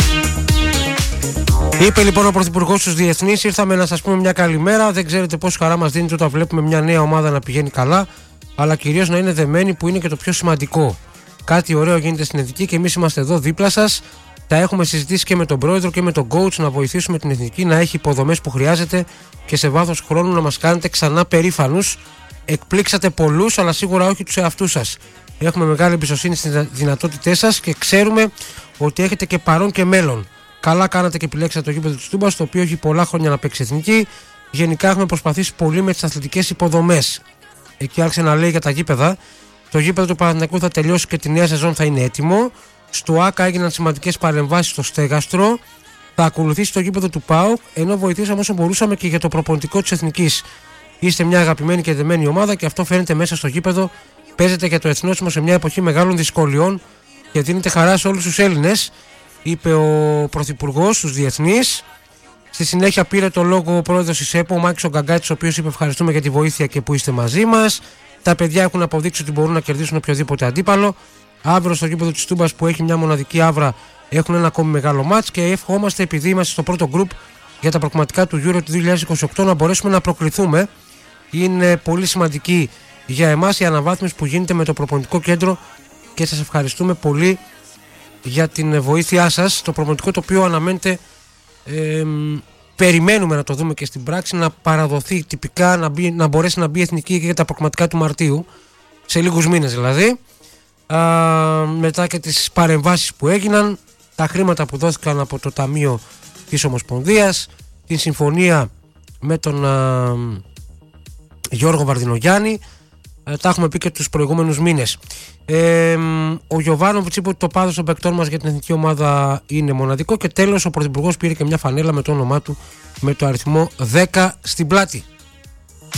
Είπε λοιπόν ο Πρωθυπουργός στους διεθνείς: ήρθαμε να σας πούμε μια καλημέρα. Δεν ξέρετε πόσο χαρά μας δίνει όταν βλέπουμε μια νέα ομάδα να πηγαίνει καλά, αλλά κυρίως να είναι δεμένη, που είναι και το πιο σημαντικό. Κάτι ωραίο γίνεται στην εθνική και εμείς είμαστε εδώ δίπλα σας. Τα έχουμε συζητήσει και με τον πρόεδρο και με τον coach να βοηθήσουμε την εθνική να έχει υποδομές που χρειάζεται και σε βάθος χρόνου να μας κάνετε ξανά περήφανους. Εκπλήξατε πολλούς, αλλά σίγουρα όχι τους εαυτούς σας. Έχουμε μεγάλη εμπιστοσύνη στις δυνατότητές σας και ξέρουμε ότι έχετε και παρόν και μέλλον. Καλά κάνατε και επιλέξατε το γήπεδο του Τούμπας, το οποίο έχει πολλά χρόνια να παίξει εθνική. Γενικά έχουμε προσπαθήσει πολύ με τις αθλητικές υποδομές. Εκεί άρχισε να λέει για τα γήπεδα. Το γήπεδο του Παναθηναϊκού θα τελειώσει και τη νέα σεζόν θα είναι έτοιμο. Στο ΆΚΑ έγιναν σημαντικές παρεμβάσεις στο στέγαστρο. Θα ακολουθήσει το γήπεδο του ΠΑΟΚ, ενώ βοηθήσαμε όσο μπορούσαμε και για το προπονητικό της εθνικής. Είστε μια αγαπημένη και δεμένη ομάδα και αυτό φαίνεται μέσα στο γήπεδο. Παίζετε για το εθνόσημο σε μια εποχή μεγάλων δυσκολιών και δίνετε χαρά σε όλους τους Έλληνες, είπε ο Πρωθυπουργός στους διεθνείς. Στη συνέχεια πήρε το λόγο ο πρόεδρος της ΕΠΟ, ο Μάκης ο Γκαγκάτης, ο οποίος είπε: ευχαριστούμε για τη βοήθεια και που είστε μαζί μας. Τα παιδιά έχουν αποδείξει ότι μπορούν να κερδίσουν οποιοδήποτε αντίπαλο. Αύριο στο γήπεδο της Τούμπας, που έχει μια μοναδική άβρα, έχουν ένα ακόμη μεγάλο μάτς και ευχόμαστε, επειδή είμαστε στο πρώτο γκρουπ για τα προκριματικά του Euro του 2028, να μπορέσουμε να προκληθούμε. Είναι πολύ σημαντική για εμάς η αναβάθμιση που γίνεται με το προπονητικό κέντρο και σας ευχαριστούμε πολύ για την βοήθειά σας. Το προπονητικό, το οποίο αναμένεται, περιμένουμε να το δούμε και στην πράξη, να παραδοθεί τυπικά, να μπορέσει να μπει εθνική και για τα προκριματικά του Μαρτίου, σε λίγους μήνες δηλαδή. Μετά και τις παρεμβάσεις που έγιναν, τα χρήματα που δόθηκαν από το Ταμείο της Ομοσπονδίας, την συμφωνία με τον Γιώργο Βαρδινογιάννη, τα έχουμε πει και τους προηγούμενους μήνες. Ο Γιοβάνοβιτς είπε ότι το πάθος των παικτών μας για την εθνική ομάδα είναι μοναδικό. Και τέλος, ο Πρωθυπουργός πήρε και μια φανέλα με το όνομά του, με το αριθμό 10 στην πλάτη.